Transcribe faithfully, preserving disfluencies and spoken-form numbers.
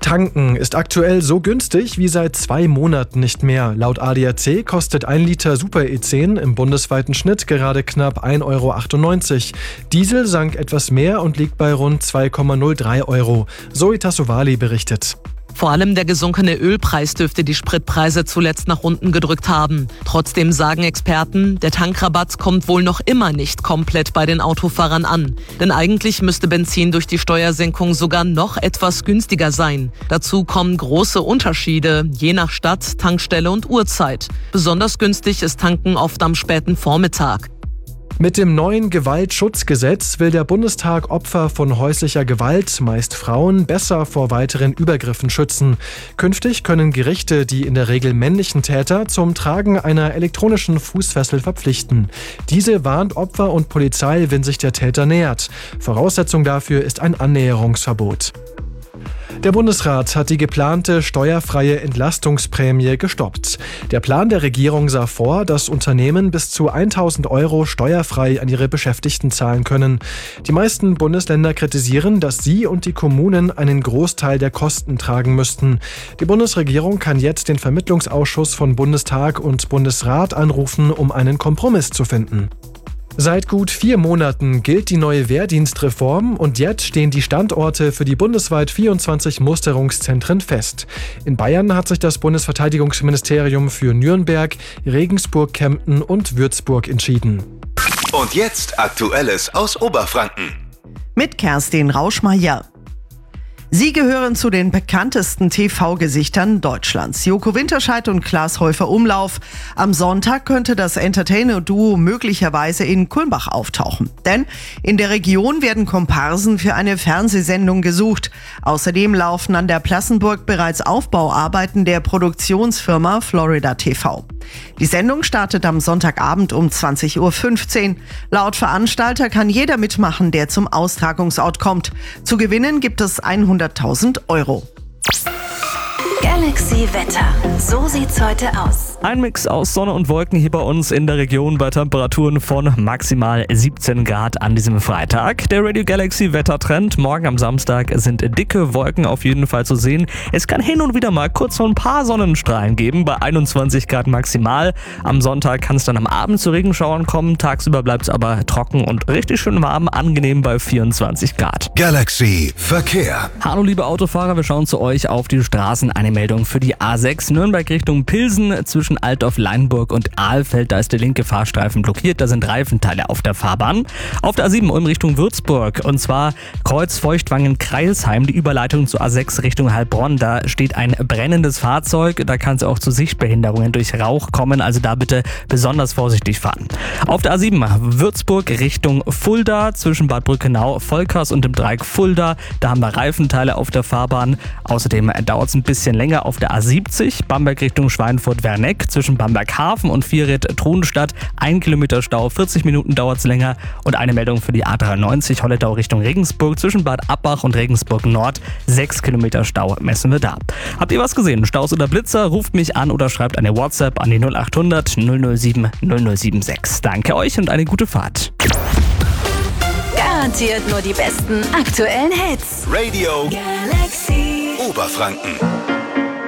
Tanken ist aktuell so günstig wie seit zwei Monaten nicht mehr. Laut A D A C kostet ein Liter Super E zehn im bundesweiten Schnitt gerade knapp ein Euro achtundneunzig. Diesel sank etwas mehr und liegt bei rund zwei Komma null drei Euro. Zoe Tassovali berichtet. Vor allem der gesunkene Ölpreis dürfte die Spritpreise zuletzt nach unten gedrückt haben. Trotzdem sagen Experten, der Tankrabatt kommt wohl noch immer nicht komplett bei den Autofahrern an. Denn eigentlich müsste Benzin durch die Steuersenkung sogar noch etwas günstiger sein. Dazu kommen große Unterschiede, je nach Stadt, Tankstelle und Uhrzeit. Besonders günstig ist Tanken oft am späten Vormittag. Mit dem neuen Gewaltschutzgesetz will der Bundestag Opfer von häuslicher Gewalt, meist Frauen, besser vor weiteren Übergriffen schützen. Künftig können Gerichte die in der Regel männlichen Täter zum Tragen einer elektronischen Fußfessel verpflichten. Diese warnt Opfer und Polizei, wenn sich der Täter nähert. Voraussetzung dafür ist ein Annäherungsverbot. Der Bundesrat hat die geplante steuerfreie Entlastungsprämie gestoppt. Der Plan der Regierung sah vor, dass Unternehmen bis zu tausend Euro steuerfrei an ihre Beschäftigten zahlen können. Die meisten Bundesländer kritisieren, dass sie und die Kommunen einen Großteil der Kosten tragen müssten. Die Bundesregierung kann jetzt den Vermittlungsausschuss von Bundestag und Bundesrat anrufen, um einen Kompromiss zu finden. Seit gut vier Monaten gilt die neue Wehrdienstreform und jetzt stehen die Standorte für die bundesweit vierundzwanzig Musterungszentren fest. In Bayern hat sich das Bundesverteidigungsministerium für Nürnberg, Regensburg, Kempten und Würzburg entschieden. Und jetzt Aktuelles aus Oberfranken. Mit Kerstin Rauschmeier. Sie gehören zu den bekanntesten T V-Gesichtern Deutschlands. Joko Winterscheid und Klaas Häufer-Umlauf. Am Sonntag könnte das Entertainer-Duo möglicherweise in Kulmbach auftauchen. Denn in der Region werden Komparsen für eine Fernsehsendung gesucht. Außerdem laufen an der Plassenburg bereits Aufbauarbeiten der Produktionsfirma Florida T V. Die Sendung startet am Sonntagabend um zwanzig Uhr fünfzehn. Laut Veranstalter kann jeder mitmachen, der zum Austragungsort kommt. Zu gewinnen gibt es hunderttausend Euro. Galaxy Wetter. So sieht's heute aus. Ein Mix aus Sonne und Wolken hier bei uns in der Region bei Temperaturen von maximal siebzehn Grad an diesem Freitag. Der Radio Galaxy Wettertrend. Morgen am Samstag sind dicke Wolken auf jeden Fall zu sehen. Es kann hin und wieder mal kurz so ein paar Sonnenstrahlen geben, bei einundzwanzig Grad maximal. Am Sonntag kann es dann am Abend zu Regenschauern kommen. Tagsüber bleibt es aber trocken und richtig schön warm, angenehm bei vierundzwanzig Grad. Galaxy Verkehr. Hallo liebe Autofahrer, wir schauen zu euch auf die Straßen. Eine Meldung für die A sechs Nürnberg Richtung Pilsen zwischen Altdorf-Leinburg und Ahlfeld. Da ist der linke Fahrstreifen blockiert, da sind Reifenteile auf der Fahrbahn. Auf der A sieben Ulm Richtung Würzburg und zwar Kreuz Feuchtwangen-Kreilsheim, die Überleitung zur A sechs Richtung Heilbronn. Da steht ein brennendes Fahrzeug, da kann es auch zu Sichtbehinderungen durch Rauch kommen, also da bitte besonders vorsichtig fahren. Auf der A sieben Würzburg Richtung Fulda zwischen Bad Brückenau, Volkers und dem Dreieck Fulda, da haben wir Reifenteile auf der Fahrbahn. Außerdem dauert es ein bisschen länger auf der A siebzig, Bamberg Richtung Schweinfurt-Werneck zwischen Bamberg-Hafen und Vierried-Thronstadt. Ein Kilometer Stau, vierzig Minuten dauert es länger. Und eine Meldung für die A dreiundneunzig Holledau Richtung Regensburg zwischen Bad Abbach und Regensburg Nord. Sechs Kilometer Stau messen wir da. Habt ihr was gesehen? Staus oder Blitzer? Ruft mich an oder schreibt eine WhatsApp an die null acht hundert null null sieben null null sieben sechs. Danke euch und eine gute Fahrt. Garantiert nur die besten aktuellen Hits. Radio Galaxy Oberfranken.